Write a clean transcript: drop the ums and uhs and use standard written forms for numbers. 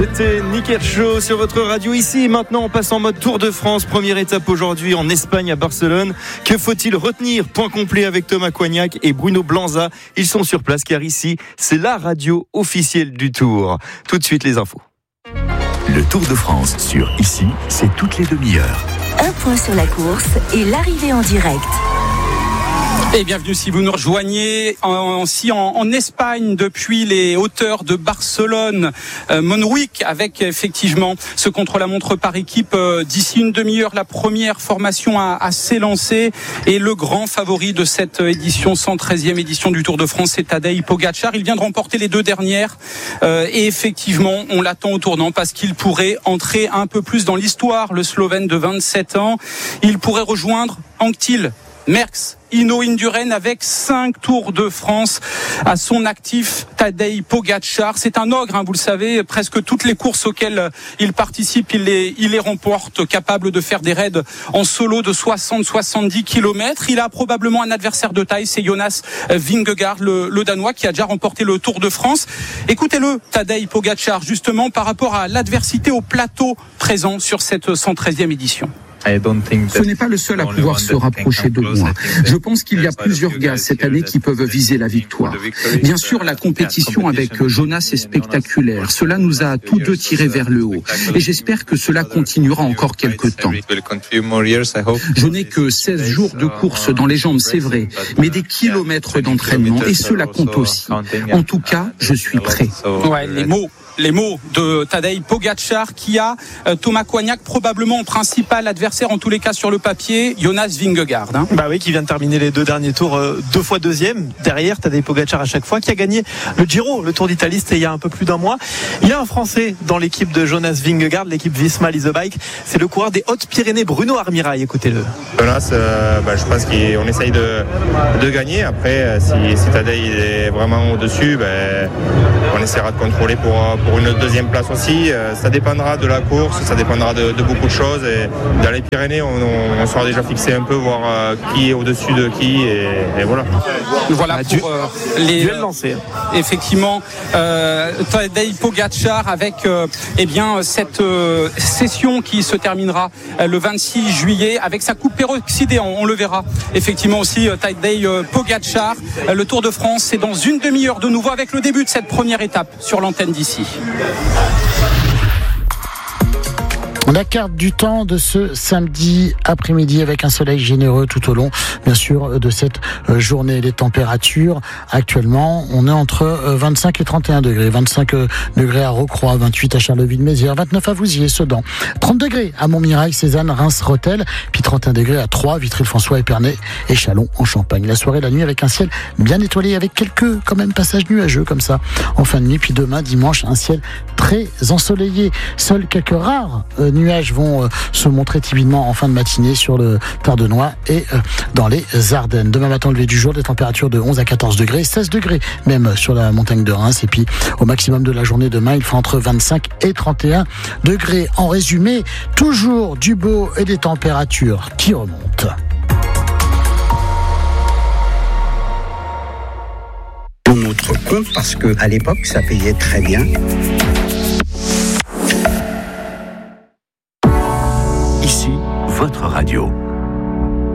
C'était Nickel Show sur votre radio ici. Maintenant, on passe en mode Tour de France. Première étape aujourd'hui en Espagne à Barcelone. Que faut-il retenir? Point complet avec Thomas Coignac et Bruno Blanza. Ils sont sur place car ici, c'est la radio officielle du Tour. Tout de suite, les infos. Le Tour de France sur Ici, c'est toutes les demi-heures. Un point sur la course et l'arrivée en direct. Et bienvenue si vous nous rejoignez en Espagne depuis les hauteurs de Barcelone, Montjuïc, avec effectivement ce contre-la-montre par équipe d'ici une demi-heure. La première formation à s'élancer et le grand favori de cette édition, 113e édition du Tour de France, c'est Tadej Pogačar. Il vient de remporter les deux dernières et effectivement on l'attend au tournant parce qu'il pourrait entrer un peu plus dans l'histoire. Le Slovène de 27 ans, il pourrait rejoindre Anquetil, Merckx, Hinault, Indurain avec 5 Tours de France à son actif. Tadej Pogačar, c'est un ogre, vous le savez, presque toutes les courses auxquelles il participe, il les remporte, capable de faire des raids en solo de 60-70 km. Il a probablement un adversaire de taille, c'est Jonas Vingegaard, le Danois, qui a déjà remporté le Tour de France. Écoutez-le, Tadej Pogačar, justement par rapport à l'adversité au plateau présent sur cette 113e édition. Ce n'est pas le seul à pouvoir se rapprocher de moi. Je pense qu'il y a plusieurs gars cette année qui peuvent viser la victoire. Bien sûr, la compétition avec Jonas est spectaculaire. Cela nous a tous deux tirés vers le haut. Et j'espère que cela continuera encore quelques temps. Je n'ai que 16 jours de course dans les jambes, c'est vrai, mais des kilomètres d'entraînement. Et cela compte aussi. En tout cas, je suis prêt. Ouais, les mots de Tadej Pogačar qui a Thomas Coignac probablement en principal adversaire, en tous les cas sur le papier, Jonas Vingegaard. Bah oui, qui vient de terminer les deux derniers tours 2 fois deuxième derrière Tadej Pogačar à chaque fois, qui a gagné le Giro, le Tour d'Italie, c'était il y a un peu plus d'un mois. Il y a un Français dans l'équipe de Jonas Vingegaard, l'équipe Visma Lease Bike, c'est le coureur des Hautes-Pyrénées, Bruno Armirail. Écoutez-le. Jonas, je pense qu'on essaye de gagner. Après, si Tadej est vraiment au-dessus, on essaiera de contrôler pour une deuxième place aussi. Ça dépendra de la course, ça dépendra de beaucoup de choses. Et dans les Pyrénées, on sera déjà fixé un peu, voir qui est au-dessus de qui. Et voilà. Voilà pour les duels lancés. Effectivement, Tadej Pogačar avec cette session qui se terminera le 26 juillet avec sa coupe peroxydée. On le verra effectivement aussi, Tadej Pogačar. Le Tour de France, c'est dans une demi-heure de nouveau avec le début de cette première étape sur l'antenne d'ici. La carte du temps de ce samedi après-midi avec un soleil généreux tout au long, bien sûr, de cette journée. Les températures, actuellement, on est entre 25 et 31 degrés. 25 degrés à Rocroi, 28 à Charleville-Mézières, 29 à Vouziers, Sedan, 30 degrés à Montmirail, Cézanne, Reims, Rethel, puis 31 degrés à Troyes, Vitry-le-François, Épernay et Châlons en Champagne. La soirée, la nuit avec un ciel bien étoilé, avec quelques, quand même, passages nuageux comme ça en fin de nuit. Puis demain, dimanche, un ciel très ensoleillé. Seuls quelques rares nuages vont se montrer timidement en fin de matinée sur le Tardenois et dans les Ardennes. Demain matin, lever du jour, des températures de 11 à 14 degrés, 16 degrés même sur la montagne de Reims. Et puis au maximum de la journée demain, il fera entre 25 et 31 degrés. En résumé, toujours du beau et des températures qui remontent. Pour notre compte, parce qu'à l'époque, ça payait très bien. Ici, votre radio.